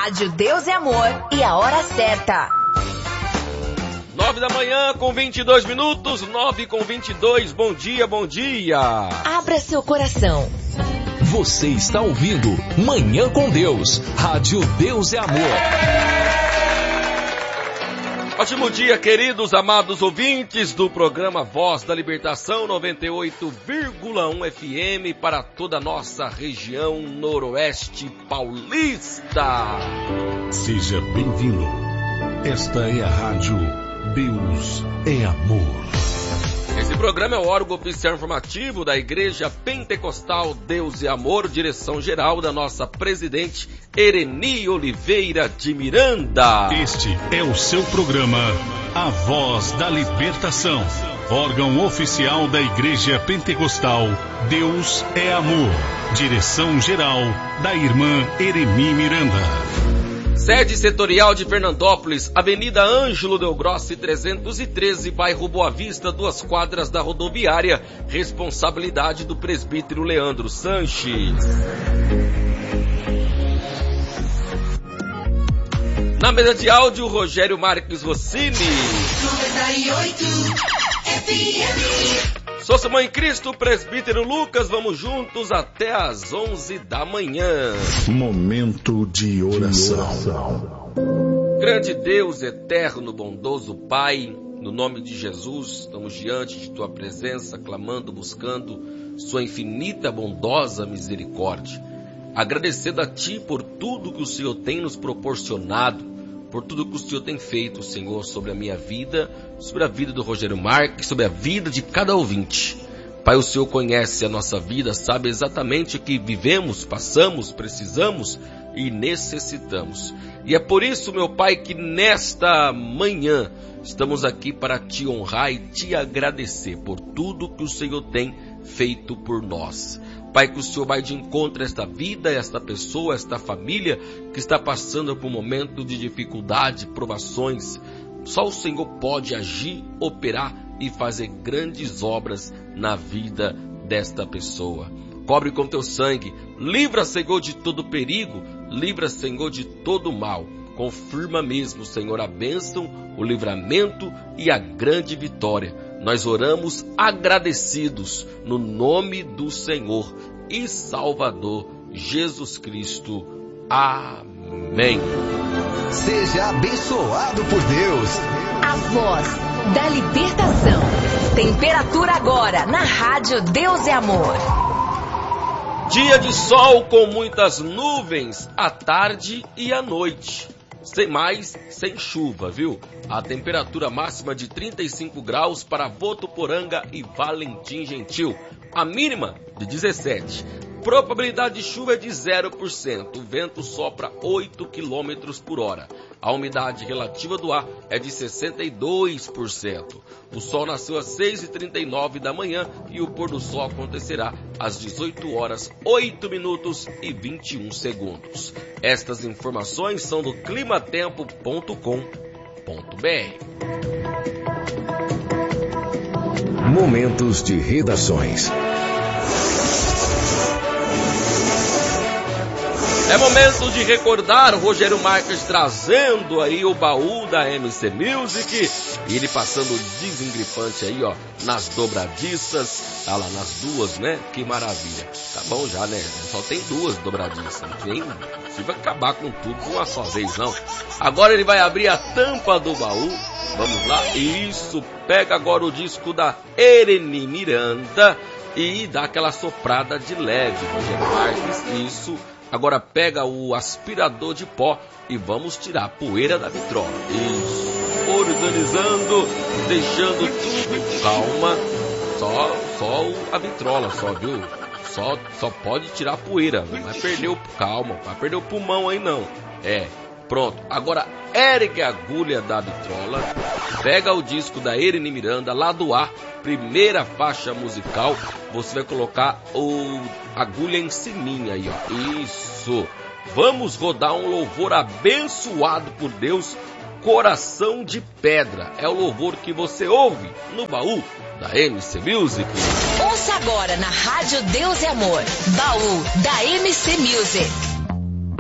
Rádio Deus é Amor e a hora certa. 9 da manhã com 22 minutos, 9:22, bom dia, bom dia. Abra seu coração. Você está ouvindo Manhã com Deus, Rádio Deus é Amor. Ótimo dia, queridos, amados ouvintes do programa Voz da Libertação 98,1 FM para toda a nossa região noroeste paulista. Seja bem-vindo. Esta é a Rádio Deus é Amor. Esse programa é o órgão oficial informativo da Igreja Pentecostal Deus e Amor, direção geral da nossa presidente Ereni Oliveira de Miranda. Este é o seu programa, A Voz da Libertação, órgão oficial da Igreja Pentecostal Deus é Amor, direção geral da irmã Ereni Miranda. Sede setorial de Fernandópolis, Avenida Ângelo Del Grossi 313, bairro Boa Vista, 2 quadras da rodoviária, responsabilidade do presbítero Leandro Sanches. Na mesa de áudio, Rogério Marques Rossini. 98 FM. Sou Simão em Cristo, presbítero Lucas, vamos juntos até às 11 da manhã. Momento de oração. Grande Deus, eterno, bondoso Pai, no nome de Jesus, estamos diante de Tua presença, clamando, buscando Sua infinita, bondosa misericórdia. Agradecendo a Ti por tudo que o Senhor tem nos proporcionado, por tudo que o Senhor tem feito, Senhor, sobre a minha vida, sobre a vida do Rogério Marques, sobre a vida de cada ouvinte. Pai, o Senhor conhece a nossa vida, sabe exatamente o que vivemos, passamos, precisamos e necessitamos. E é por isso, meu Pai, que nesta manhã estamos aqui para Te honrar e Te agradecer por tudo que o Senhor tem feito por nós. Pai, que o Senhor vai de encontro a esta vida, esta pessoa, esta família que está passando por um momento de dificuldade, provações. Só o Senhor pode agir, operar e fazer grandes obras na vida desta pessoa. Cobre com Teu sangue, livra, Senhor, de todo perigo, livra, Senhor, de todo mal. Confirma mesmo, Senhor, a bênção, o livramento e a grande vitória. Nós oramos agradecidos no nome do Senhor e Salvador Jesus Cristo. Amém. Seja abençoado por Deus. A Voz da Libertação. Temperatura agora na Rádio Deus é Amor. Dia de sol com muitas nuvens à tarde e à noite. Sem chuva, viu? A temperatura máxima de 35 graus para Votuporanga e Valentim Gentil. A mínima de 17. Probabilidade de chuva é de 0%. O vento sopra 8 km por hora. A umidade relativa do ar é de 62%. O sol nasceu às 6h39 da manhã e o pôr do sol acontecerá às 18 horas 8 minutos e 21 segundos. Estas informações são do climatempo.com.br. Momentos de redações. É momento de recordar o Rogério Marques trazendo aí o baú da MC Music e ele passando desengripante aí, ó, nas dobradiças, tá lá nas duas, né? Que maravilha. Tá bom já, né? Só tem 2 dobradiças, não tem, se vai acabar com tudo de uma só vez, não. Agora ele vai abrir a tampa do baú, vamos lá, isso, pega agora o disco da Ereni Miranda e dá aquela soprada de leve, Rogério Marques, isso. Agora pega o aspirador de pó e vamos tirar a poeira da vitrola. Isso. Organizando, deixando tudo calma. Só a vitrola, só, viu? Só pode tirar a poeira. Não vai perder calma, não vai perder o pulmão aí não. Pronto. Agora ergue a agulha da vitrola. Pega o disco da Ereni Miranda, lado A, primeira faixa musical. Você vai colocar a agulha em ciminha aí, ó. Isso. Vamos rodar um louvor abençoado por Deus, Coração de Pedra. É o louvor que você ouve no baú da MC Music. Ouça agora na Rádio Deus é Amor, baú da MC Music.